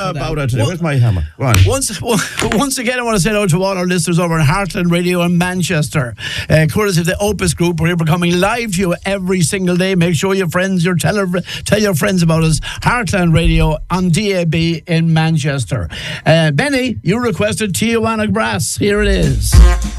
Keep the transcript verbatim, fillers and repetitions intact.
bow, bow down today. Where's my hammer? Go on. Once, once again, I want to say hello to all our listeners over in Heartland Radio in Manchester. Uh, courtesy of the Opus Group, we're coming live to you every single day. Make sure your friends, your tell, tell your friends about us. Heartland Radio on D A B in Manchester. Uh, Benny, you requested Tijuana Brass. Here it is.